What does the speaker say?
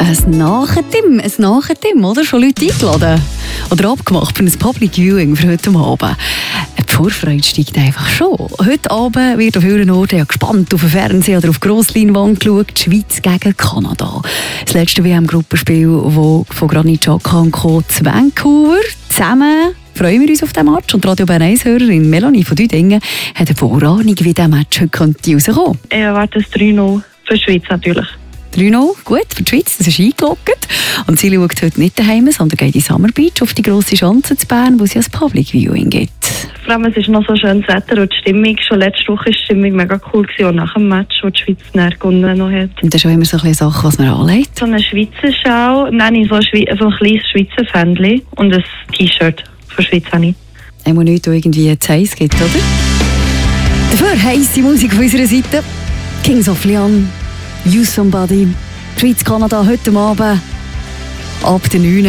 Ein Nachtim, oder? Schon Leute eingeladen oder abgemacht für ein Public Viewing für heute Abend. Die Vorfreude steigt einfach schon. Heute Abend wird auf vielen Orten gespannt auf den Fernseher oder auf die Grossleinwand geschaut. Die Schweiz gegen Kanada. Das letzte WM-Gruppenspiel, das von Granit Xhaka kam, zu Vancouver. Zusammen freuen wir uns auf diesen Match. Und die Radio Bern 1-Hörerin Melanie von Düdingen hat eine Vorahnung, wie dieser Match heute rauskommen könnte. Ich erwarte ein 3-0 für die Schweiz natürlich. 3-0, gut, für die Schweiz, das ist eingeloggt. Und sie schaut heute nicht daheim, sondern geht in Summer Beach auf die grosse Schanze zu Bern, wo es ja ein Public Viewing gibt. Vor allem, es ist noch so schönes Wetter und die Stimmung, schon letzte Woche war die Stimmung mega cool gewesen, und nach dem Match, wo die Schweiz näher gewonnen noch hat. Und das ist schon immer so ein Sache, was man anlegt. So eine Schweizer Schau, nein, so ein kleines Schweizer Fändchen und ein T-Shirt von Schweiz habe ich. Einmal nichts, wo irgendwie zu heiß gibt, oder? Dafür heisse Musik auf unserer Seite. Kings of Leon, You Somebody, Schweiz, Kanada, heute Abend ab der 9.